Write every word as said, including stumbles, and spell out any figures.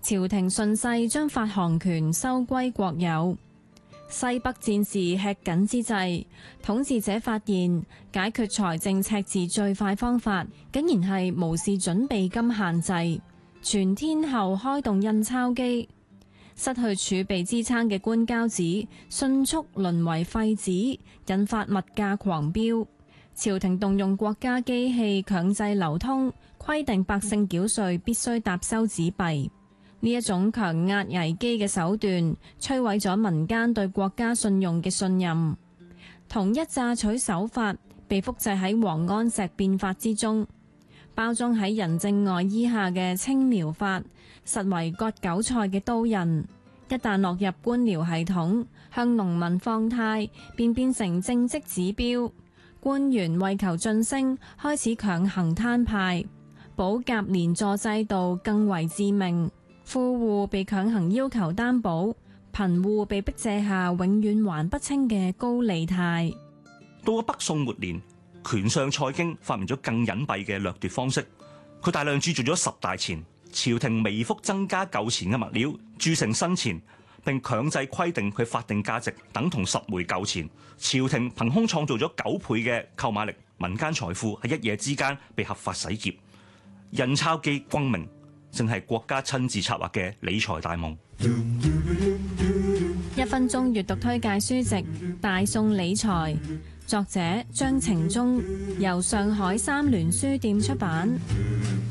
朝廷順勢將發行權收歸國有。西北戰事吃緊之際，統治者發現解決財政赤字最快方法，竟然係無視準備金限制，全天候開動印鈔機。失去儲備支撐嘅官膠紙迅速淪為廢紙，引發物價狂飆。朝廷動用國家機器強制流通，規定百姓繳稅必須搭收紙幣。呢一種強壓危機嘅手段，摧毀咗民間對國家信用嘅信任。同一榨取手法被複製喺王安石變法之中，包裝喺仁政外衣下嘅青苗法，實為割韭菜嘅刀刃。一旦落入官僚系統，向農民放貸便變成政績指標。官員為求晉升，開始強行攤派。保甲連坐制度更為致命。富戶被強行要求擔保，貧戶被逼借下永遠還不清嘅高利貸。 到咗北宋末年，權相蔡京發明咗更隱蔽嘅掠奪方式。佢大量鑄造咗十大錢，朝廷微幅增加舊錢嘅物料，鑄成新錢，並強制規定佢法定價值等同十枚舊錢。朝廷憑空創造咗九倍嘅購買力，民間財富喺一夜之間被合法洗劫。印鈔機轟鳴，正係國家親自策劃嘅理財大夢。 一分鐘閱讀推介書籍《大宋理財》，作者張澄中，由上海三聯書店出版。